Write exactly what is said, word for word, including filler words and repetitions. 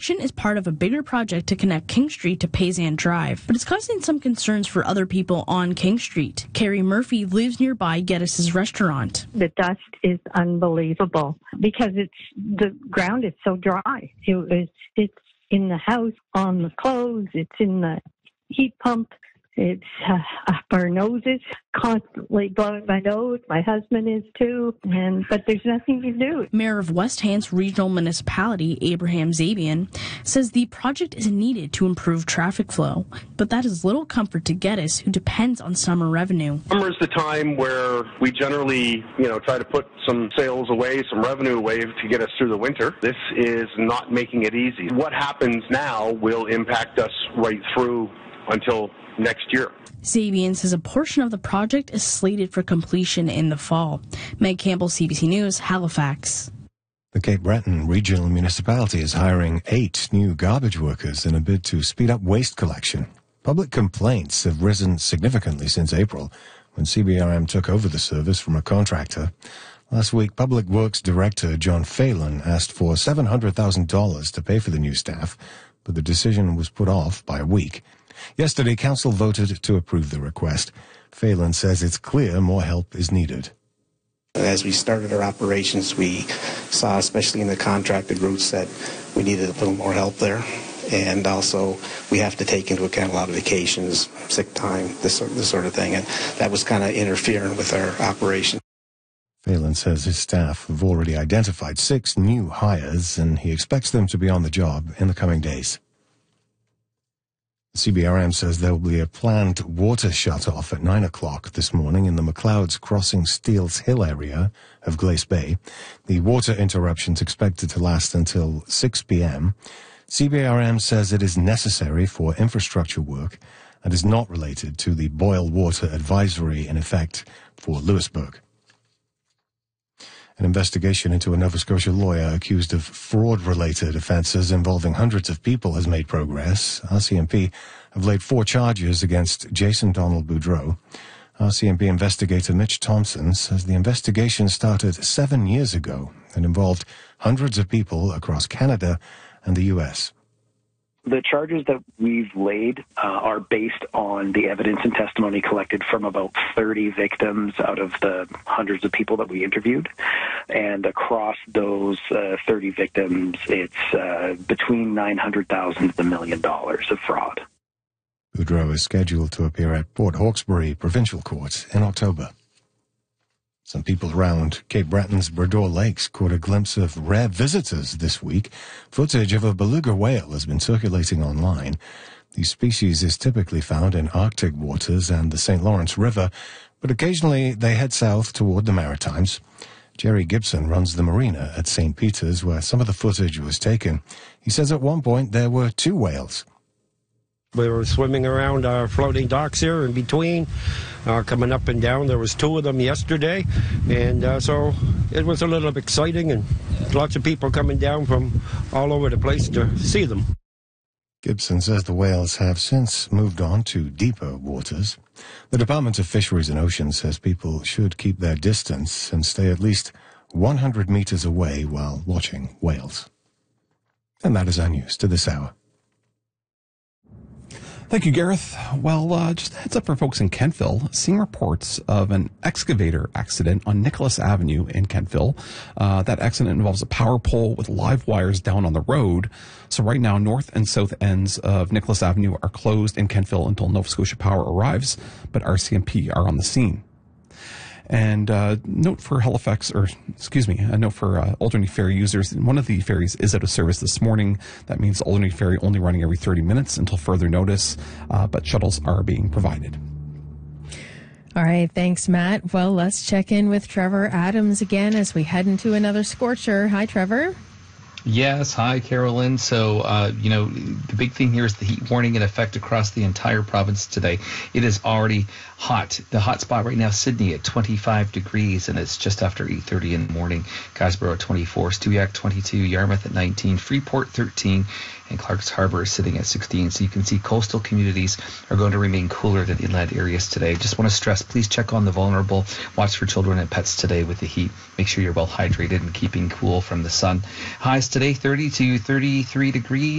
construction is part of a bigger project to connect King Street to Paysan Drive, but it's causing some concerns for other people on King Street. Carrie Murphy lives nearby Geddes' restaurant. The dust is unbelievable because it's the ground is so dry. It was, it's in the house, on the clothes, it's in the heat pump. It's uh, up our noses, constantly blowing my nose. My husband is too, and but there's nothing to do. Mayor of West Hants Regional Municipality, Abraham Zabian, says the project is needed to improve traffic flow, but that is little comfort to Geddes, who depends on summer revenue. Summer is the time where we generally, you know, try to put some sales away, some revenue away to get us through the winter. This is not making it easy. What happens now will impact us right through until next year. Zabian says a portion of the project is slated for completion in the fall. Meg Campbell, C B C News, Halifax. The Cape Breton Regional Municipality is hiring eight new garbage workers in a bid to speed up waste collection. Public complaints have risen significantly since April, when C B R M took over the service from a contractor. Last week, Public Works Director John Phelan asked for seven hundred thousand dollars to pay for the new staff, but the decision was put off by a week. Yesterday, Council voted to approve the request. Phelan says it's clear more help is needed. As we started our operations, we saw, especially in the contracted routes, that we needed a little more help there. And also, we have to take into account a lot of vacations, sick time, this, this sort of thing. And that was kind of interfering with our operation. Phelan says his staff have already identified six new hires, and he expects them to be on the job in the coming days. C B R M says there will be a planned water shut-off at nine o'clock this morning in the McLeod's Crossing Steels Hill area of Glace Bay. The water interruption's expected to last until six p.m. C B R M says it is necessary for infrastructure work and is not related to the boil water advisory in effect for Louisbourg. An investigation into a Nova Scotia lawyer accused of fraud-related offences involving hundreds of people has made progress. R C M P have laid four charges against Jason Donald Boudreau. R C M P investigator Mitch Thompson says the investigation started seven years ago and involved hundreds of people across Canada and the U S. The charges that we've laid uh, are based on the evidence and testimony collected from about thirty victims out of the hundreds of people that we interviewed. And across those uh, thirty victims, it's uh, between nine hundred thousand dollars to a million dollars of fraud. Boudreau is scheduled to appear at Port Hawkesbury Provincial Court in October. Some people around Cape Breton's Bredor Lakes caught a glimpse of rare visitors this week. Footage of a beluga whale has been circulating online. The species is typically found in Arctic waters and the Saint Lawrence River, but occasionally they head south toward the Maritimes. Jerry Gibson runs the marina at Saint Peter's, where some of the footage was taken. He says at one point there were two whales. We were swimming around our floating docks here in between, uh, coming up and down. There was two of them yesterday, and uh, so it was a little bit exciting, and lots of people coming down from all over the place to see them. Gibson says the whales have since moved on to deeper waters. The Department of Fisheries and Oceans says people should keep their distance and stay at least one hundred meters away while watching whales. And that is our news to this hour. Thank you, Gareth. Well, uh, just a heads up for folks in Kentville, seeing reports of an excavator accident on Nicholas Avenue in Kentville. Uh, that accident involves a power pole with live wires down on the road. So right now, north and south ends of Nicholas Avenue are closed in Kentville until Nova Scotia Power arrives, but R C M P are on the scene. And uh, note for Halifax, or excuse me, a note for uh, Alderney Ferry users. One of the ferries is out of service this morning. That means Alderney Ferry only running every thirty minutes until further notice, uh, but shuttles are being provided. All right, thanks, Matt. Well, let's check in with Trevor Adams again as we head into another scorcher. Hi, Trevor. Yes, hi, Carolyn. So, uh, you know, the big thing here is the heat warning in effect across the entire province today. It is already hot. The hot spot right now, Sydney at twenty-five degrees, and it's just after eight thirty in the morning. Guysborough at twenty-four, Stewiacke twenty-two, Yarmouth at nineteen, Freeport thirteen, and Clark's Harbour is sitting at sixteen. So you can see coastal communities are going to remain cooler than inland areas today. Just want to stress, please check on the vulnerable. Watch for children and pets today with the heat. Make sure you're well hydrated and keeping cool from the sun. Highs today, thirty to thirty-three degrees.